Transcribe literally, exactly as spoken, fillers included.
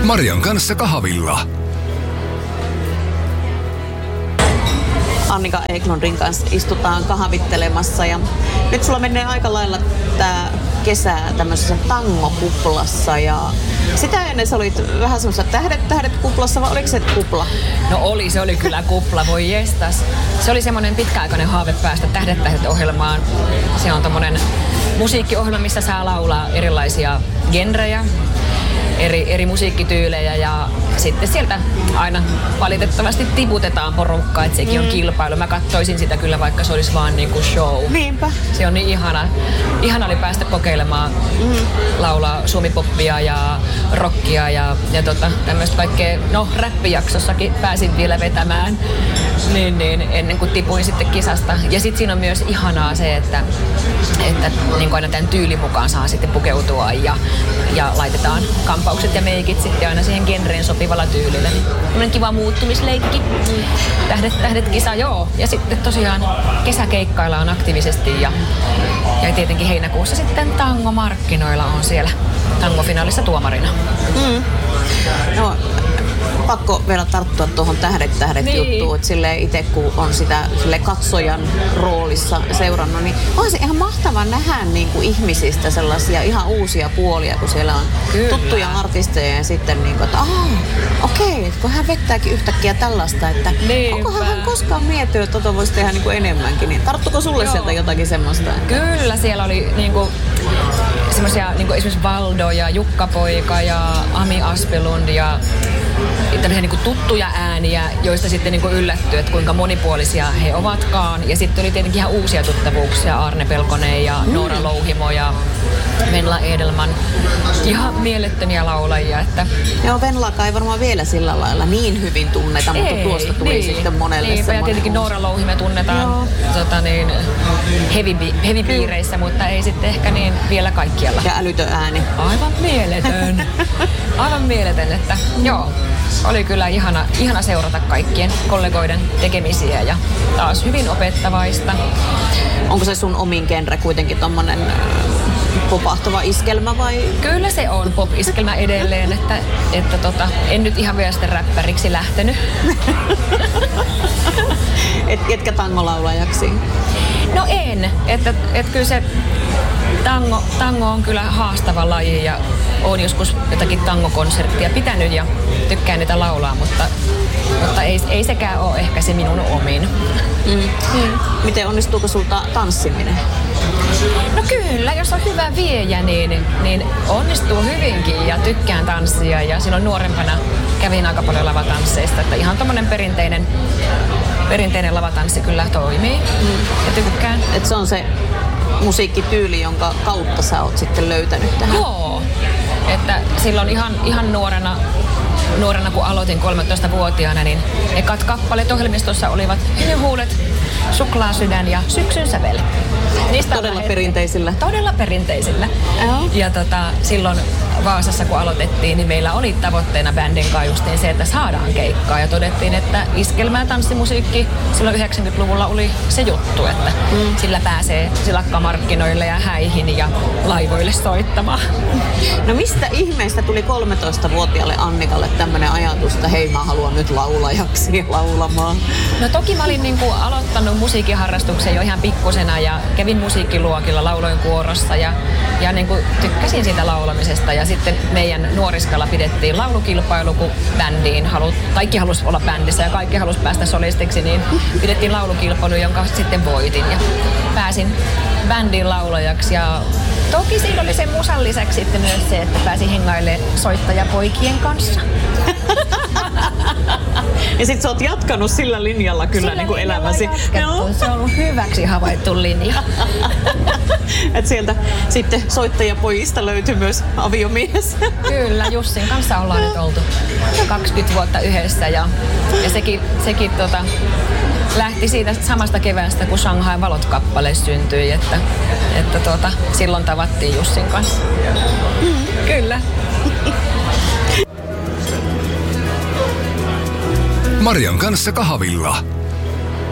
Marian kanssa kahvilla. Annika Eklundin kanssa istutaan kahvittelemassa ja nyt sulla menee aika lailla tää kesä tämmöisessä tangokuplassa ja sitä ennen sä olit vähän semmoisessa tähdet tähdet kuplassa vai oliko se kupla? No oli, se oli kyllä kupla, voi jestas. Se oli semmoinen pitkäaikainen haave päästä Tähdet tähdet ohjelmaan. Se on tommonen musiikkiohjelma, missä saa laulaa erilaisia genrejä. Eri, eri musiikkityylejä ja sitten sieltä aina valitettavasti tiputetaan porukkaa, että sekin mm. on kilpailu. Mä katsoisin sitä kyllä, vaikka se olisi vaan niinku show. Niinpä. Se on niin ihana. Ihana oli päästä kokeilemaan mm. laulaa suomipoppia ja rockia ja, ja tota, tämmöistä kaikkea. No, räppijaksossakin pääsin vielä vetämään niin, niin, ennen kuin tipuin sitten kisasta. Ja sitten siinä on myös ihanaa se, että, että niin aina tämän tyylin mukaan saa sitten pukeutua ja, ja laitetaan kampaukset ja meikit sitten aina siihen genreen sopivalla tyylillä. Niin kiva muuttumisleikki. Tähdet, tähdet kisa, joo. Ja sitten tosiaan kesäkeikkaillaan aktiivisesti ja, ja tietenkin heinäkuussa sitten tangomarkkinoilla on siellä tangofinaalissa tuomarina. Mm. No, pakko vielä tarttua tuohon tähdet tähdet niin. juttuun, että silleen itse kun on sitä sille katsojan roolissa seurannut, niin on se ihan mahtava nähdä niin kuin ihmisistä sellaisia ihan uusia puolia, kun siellä on Kyllä. tuttuja artisteja ja sitten niin kuin, että aah, okei, okay, kun hän vettääkin yhtäkkiä tällaista, että Niinpä. onkohan hän koskaan miettinyt, että tota voisi tehdä niin kuin enemmänkin, niin tarttuko sulle Joo. sieltä jotakin semmoista? Että... Kyllä, siellä oli niin kuin semmoisia niin kuin esimerkiksi Valdo ja Jukka-poika ja Ami Aspelund ja tämmöisiä niin kuin tuttuja ääniä, joista sitten niin kuin yllättyi, että kuinka monipuolisia he ovatkaan. Ja sitten oli tietenkin ihan uusia tuttavuuksia, Arne Pelkonen ja mm. Noora Louhimo ja Venla Edelman. Ihan mielettömiä laulajia. Että... Joo, Venlaakaan ei varmaan vielä sillä lailla niin hyvin tunneta, mutta ei, tuosta tuli niin, sitten monelle niin, semmoinen. Ja tietenkin uusi. Noora Louhimo tunnetaan tota niin, heavy, heavy piireissä, mutta ei sitten ehkä niin vielä kaikkialla. Ja älytön ääni. Aivan mieletön. Aivan mieletön, että joo. Oli kyllä ihana, ihana seurata kaikkien kollegoiden tekemisiä ja taas hyvin opettavaista. Onko se sun omin genre kuitenkin tommonen popahtuva iskelmä vai? Kyllä se on pop-iskelmä edelleen, että, että tota, en nyt ihan vielä sitten räppäriksi lähtenyt. Et, etkä tangolaulajaksi? No en, että et kyllä se tango, tango on kyllä haastava laji ja olen joskus jotakin tangokonserttia pitänyt ja tykkään niitä laulaa, mutta, mutta ei, ei sekään ole ehkä se minun omin. Mm. Mm. Miten onnistuuko sulta tanssiminen? No kyllä, jos on hyvä viejä, niin, niin onnistuu hyvinkin ja tykkään tanssia ja silloin nuorempana kävin aika paljon lavatansseista, että ihan tommonen perinteinen, perinteinen lavatanssi kyllä toimii mm. ja tykkään. Et se on se musiikkityyli, jonka kautta sä oot sitten löytänyt tähän? Joo, että silloin ihan, ihan nuorena, nuorena kun aloitin kolmetoistavuotiaana, niin ekat kappaleet ohjelmistossa olivat Hymyhuulet, Suklaasydän ja Syksyn sävel. Niistä todella lähet... perinteisillä. Todella perinteisillä. Oh. Ja tota, silloin Vaasassa kun aloitettiin, niin meillä oli tavoitteena bändin kanssa justiin se, että saadaan keikkaa. Ja todettiin, että iskelmä ja tanssimusiikki silloin yhdeksänkymmentäluvulla oli se juttu, että mm. sillä pääsee silakkamarkkinoille ja häihin ja laivoille soittamaan. No mistä ihmeestä tuli kolmetoistavuotiaalle Annikalle tämmöinen ajatus, että hei mä haluan nyt laulajaksi laulamaan? No toki mä olin niinku aloittanut musiikkiharrastuksen jo ihan pikkusena ja kävin musiikkiluokilla, lauloin kuorossa ja, ja niinku tykkäsin siitä laulamisesta. Ja sitten meidän nuoriskalla pidettiin laulukilpailu, kun bändiin halu, kaikki halusi olla bändissä ja kaikki halusi päästä solistiksi, niin pidettiin laulukilpailu, jonka sitten voitin ja pääsin bändin laulajaksi. Ja toki siinä oli sen musan lisäksi sitten myös se, että pääsin hengailemaan soittajapoikien kanssa. Ja sit sä oot jatkanut sillä linjalla kyllä niin kuin elämäsi. No. Se on ollut hyväksi havaittu linja. Et sieltä sitten soittajapojista löytyi myös aviomies. Kyllä, Jussin kanssa ollaan nyt oltu kaksikymmentä vuotta yhdessä ja, ja sekin, sekin tota, lähti siitä samasta keväästä, kun Shanghai Valot-kappale syntyi, että, että tuota, silloin tavattiin Jussin kanssa. Mm. Kyllä. Marian kanssa kahvilla.